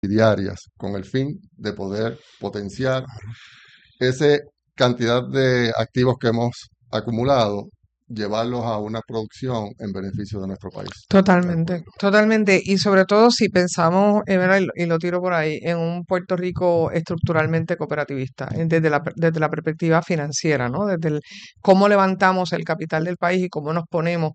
diarias con el fin de poder potenciar esa cantidad de activos que hemos acumulado, llevarlos a una producción en beneficio de nuestro país. ¿De Totalmente, acuerdo? totalmente. Y sobre todo si pensamos, ¿verdad? Y lo tiro por ahí, en un Puerto Rico estructuralmente cooperativista, desde la perspectiva financiera, ¿no? Cómo levantamos el capital del país y cómo nos ponemos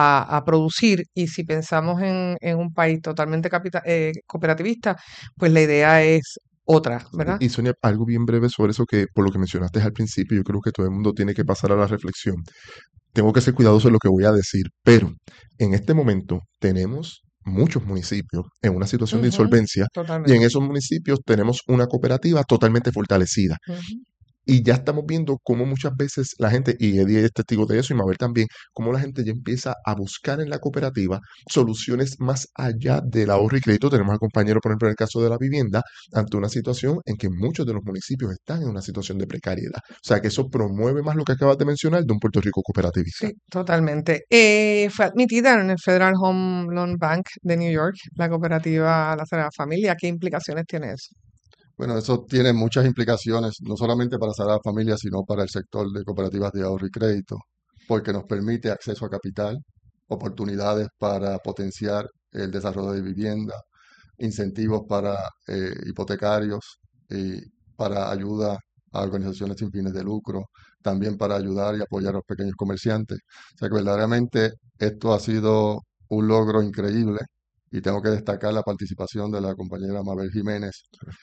a producir. Y si pensamos en un país totalmente cooperativista, pues la idea es otra, ¿verdad? Y Sonia, algo bien breve sobre eso que, por lo que mencionaste al principio, yo creo que todo el mundo tiene que pasar a la reflexión. Tengo que ser cuidadoso en lo que voy a decir, pero en este momento tenemos muchos municipios en una situación de Ujú, insolvencia y en totalmente. esos municipios tenemos una cooperativa totalmente fortalecida. Ujú. Y ya estamos viendo cómo muchas veces la gente, y Eddie es testigo de eso, y Mabel también, cómo la gente ya empieza a buscar en la cooperativa soluciones más allá del ahorro y crédito. Tenemos al compañero, por ejemplo, en el caso de la vivienda, ante una situación en que muchos de los municipios están en una situación de precariedad. O sea, que eso promueve más lo que acabas de mencionar de un Puerto Rico cooperativista. Sí, totalmente. Fue admitida en el Federal Home Loan Bank de New York, la cooperativa La Sagrada Familia. ¿Qué implicaciones tiene eso? Bueno, eso tiene muchas implicaciones, no solamente para Sagrada Familia, sino para el sector de cooperativas de ahorro y crédito, porque nos permite acceso a capital, oportunidades para potenciar el desarrollo de vivienda, incentivos para hipotecarios y para ayuda a organizaciones sin fines de lucro, también para ayudar y apoyar a los pequeños comerciantes. O sea que verdaderamente esto ha sido un logro increíble y tengo que destacar la participación de la compañera Mabel Jiménez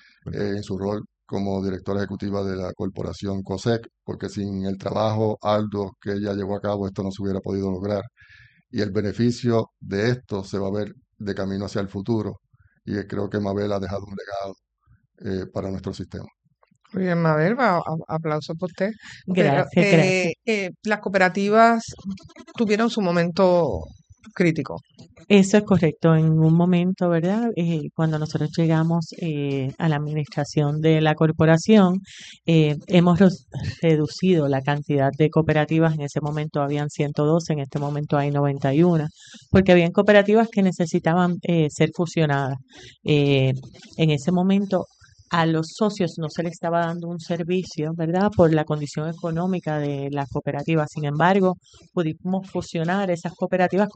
en su rol como directora ejecutiva de la corporación COSEC, porque sin el trabajo arduo que ella llevó a cabo esto no se hubiera podido lograr. Y el beneficio de esto se va a ver de camino hacia el futuro. Y creo que Mabel ha dejado un legado para nuestro sistema. Muy bien, Mabel, aplauso por usted. Pero Gracias, gracias. las cooperativas tuvieron su momento crítico. Eso es correcto. En un momento, ¿verdad? Cuando nosotros llegamos a la administración de la corporación, hemos reducido la cantidad de cooperativas. En ese momento habían 112, en este momento hay 91, porque habían cooperativas que necesitaban ser fusionadas. En ese momento a los socios no se les estaba dando un servicio, ¿verdad? Por la condición económica de la cooperativa. Sin embargo, pudimos fusionar esas cooperativas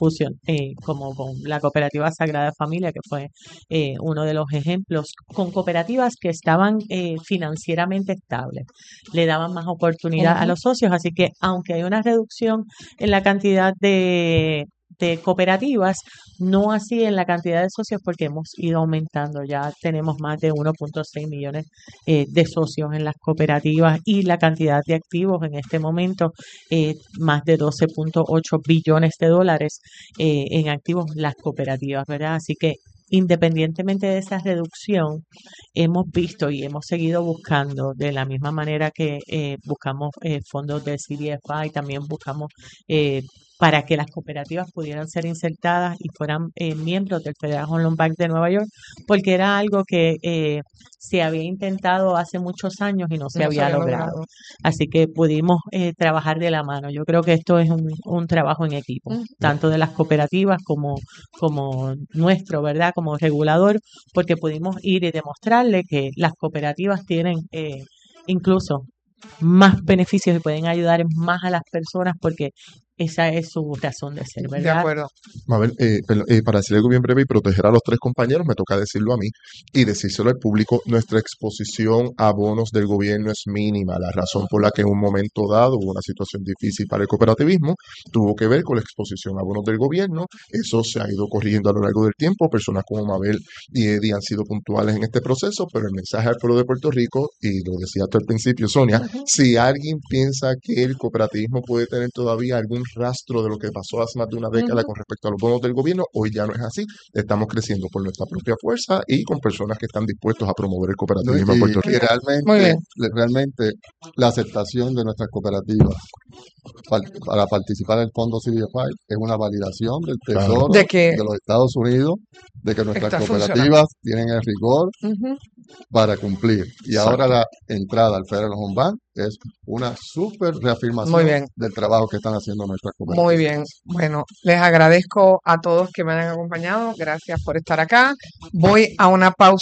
como con la cooperativa Sagrada Familia, que fue uno de los ejemplos, con cooperativas que estaban financieramente estables. Le daban más oportunidad a Ujú. los socios, así que aunque hay una reducción en la cantidad de cooperativas, no así en la cantidad de socios porque hemos ido aumentando. Ya tenemos más de 1.6 millones de socios en las cooperativas y la cantidad de activos en este momento, más de 12.8 billones de dólares en activos las cooperativas, ¿verdad? Así que independientemente de esa reducción, hemos visto y hemos seguido buscando de la misma manera que buscamos fondos del CDFI, también buscamos para que las cooperativas pudieran ser insertadas y fueran miembros del Federal Home Loan Bank de Nueva York, porque era algo que se había intentado hace muchos años y no se No se había había logrado. logrado. Así que pudimos trabajar de la mano. Yo creo que esto es un trabajo en equipo, Mm. tanto de las cooperativas como nuestro, ¿verdad? Como regulador, porque pudimos ir y demostrarle que las cooperativas tienen incluso más beneficios y pueden ayudar más a las personas porque esa es su razón de ser, De ¿verdad? acuerdo. Mabel, para decir algo bien breve y proteger a los tres compañeros, me toca decirlo a mí y decírselo al público, nuestra exposición a bonos del gobierno es mínima. La razón por la que en un momento dado hubo una situación difícil para el cooperativismo tuvo que ver con la exposición a bonos del gobierno. Eso se ha ido corrigiendo a lo largo del tiempo. Personas como Mabel y Eddie han sido puntuales en este proceso, pero el mensaje al pueblo de Puerto Rico, y lo decía hasta el principio Sonia, Ujú. si alguien piensa que el cooperativismo puede tener todavía algún rastro de lo que pasó hace más de una década Ujú. con respecto a los bonos del gobierno, hoy ya no es así. Estamos creciendo por nuestra propia fuerza y con personas que están dispuestos a promover el ¿No? cooperativismo en Puerto Y Rico. Muy realmente, bien. realmente la aceptación de nuestras cooperativas para participar en el fondo CDFI es una validación del Claro. De Tesoro que de los Estados Unidos, de que nuestras está funcionando. cooperativas tienen el rigor Ujú. para cumplir. Y ahora la entrada al Federal Home Bank es una súper Muy reafirmación bien, del trabajo que están haciendo nuestras muy cooperativas. bien. Bueno, les agradezco a todos que me han acompañado. Gracias por estar acá. Voy a una pausa.